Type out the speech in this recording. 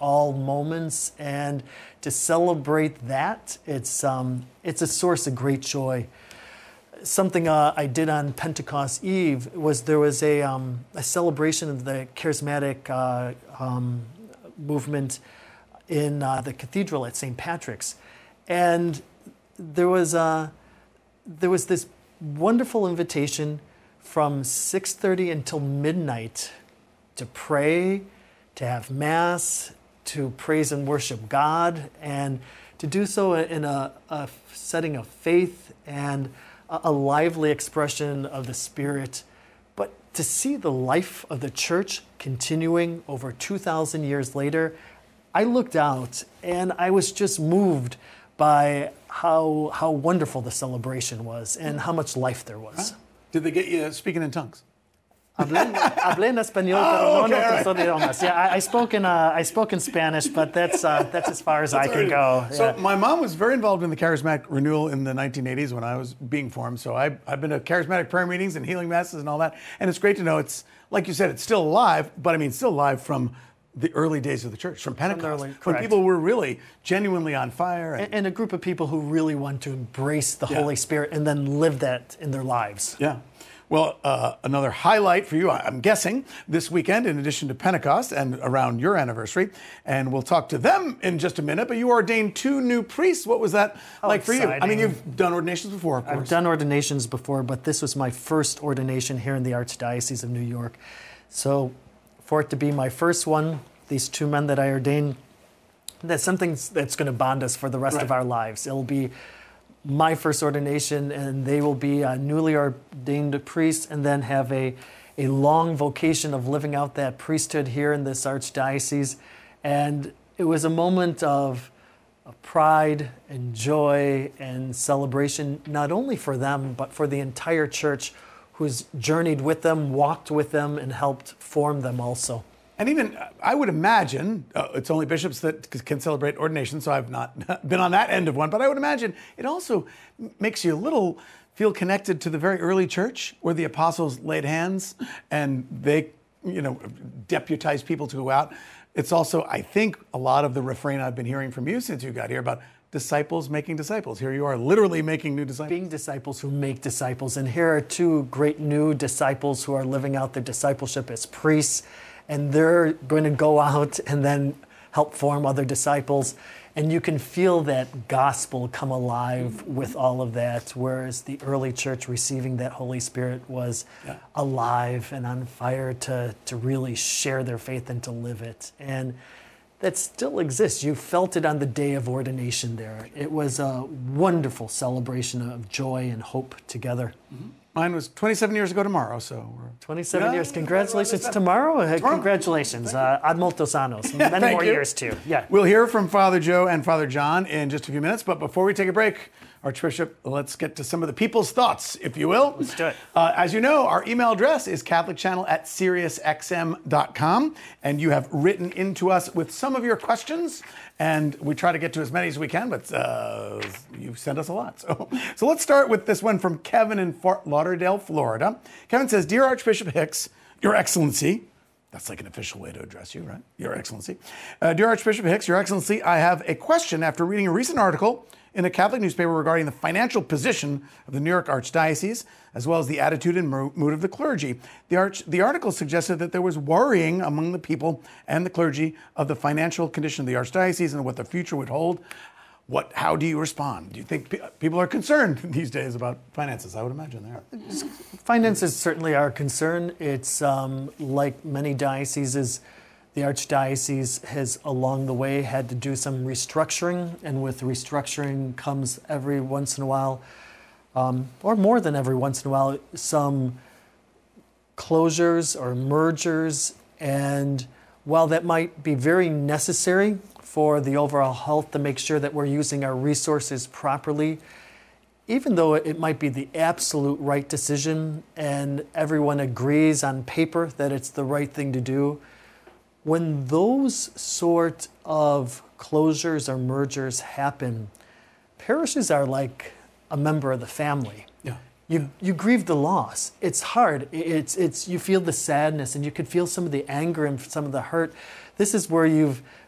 all moments, and to celebrate that, it's a source of great joy. Something I did on Pentecost Eve was there was a celebration of the charismatic movement in the cathedral at St. Patrick's, and there was this wonderful invitation from 6:30 until midnight to pray, to have Mass, to praise and worship God, and to do so in a setting of faith and a lively expression of the Spirit. But to see the life of the church continuing over 2,000 years later, I looked out and I was just moved by how wonderful the celebration was and how much life there was. Huh? Did they get you speaking in tongues? Hablé en español, pero no otros idiomas. Yeah, I spoke in Spanish, but that's as far as I can go. So my mom was very involved in the charismatic renewal in the 1980s when I was being formed. So I've been to charismatic prayer meetings and healing masses and all that. And it's great to know it's, like you said, it's still alive, but I mean still alive from the early days of the church, from Pentecost, when people were really genuinely on fire. And a group of people who really want to embrace the Holy Spirit and then live that in their lives. Yeah. Well, another highlight for you, I'm guessing, this weekend, in addition to Pentecost and around your anniversary, and we'll talk to them in just a minute, but you ordained 2 new priests. What was that like for you? I mean, you've done ordinations before, of course. I've done ordinations before, but this was my first ordination here in the Archdiocese of New York. So for it to be my first one, these 2 men that I ordained, that's something that's going to bond us for the rest of our lives. It'll be my first ordination, and they will be newly ordained priests and then have a long vocation of living out that priesthood here in this archdiocese. And it was a moment of pride and joy and celebration, not only for them, but for the entire church who's journeyed with them, walked with them, and helped form them also. And even, I would imagine, it's only bishops that can celebrate ordination, so I've not been on that end of one, but I would imagine it also makes you a little feel connected to the very early church where the apostles laid hands and they, deputized people to go out. It's also, I think, a lot of the refrain I've been hearing from you since you got here about disciples making disciples. Here you are literally making new disciples. Being disciples who make disciples. And here are 2 great new disciples who are living out their discipleship as priests. And they're going to go out and then help form other disciples. And you can feel that gospel come alive with all of that, whereas the early church receiving that Holy Spirit was alive and on fire to really share their faith and to live it. And that still exists. You felt it on the day of ordination there. It was a wonderful celebration of joy and hope together. Mm-hmm. Mine was 27 years ago tomorrow, so we're... 27 years. Congratulations tomorrow. Congratulations. Ad multos anos. Many more years, too. Yeah. We'll hear from Father Joe and Father John in just a few minutes, but before we take a break, Archbishop, let's get to some of the people's thoughts, if you will. Let's do it. As you know, our email address is catholicchannel@SiriusXM.com, and you have written into us with some of your questions, and we try to get to as many as we can, but you've sent us a lot. So let's start with this one from Kevin in Fort Lauderdale, Florida. Kevin says, "Dear Archbishop Hicks, Your Excellency," that's like an official way to address you, right? Your Excellency. "Dear Archbishop Hicks, Your Excellency, I have a question after reading a recent article in a Catholic newspaper regarding the financial position of the New York Archdiocese, as well as the attitude and mood of the clergy. The article suggested that there was worrying among the people and the clergy of the financial condition of the Archdiocese and what the future would hold. How do you respond? Do you think people are concerned these days about finances? I would imagine they are." Finances certainly are a concern. It's like many dioceses, the Archdiocese has along the way had to do some restructuring, and with restructuring comes every once in a while, or more than every once in a while, some closures or mergers. And while that might be very necessary for the overall health to make sure that we're using our resources properly, even though it might be the absolute right decision and everyone agrees on paper that it's the right thing to do, when those sort of closures or mergers happen, parishes are like a member of the family. You grieve the loss. It's hard. It's you feel the sadness, and you could feel some of the anger and some of the hurt. This is where you've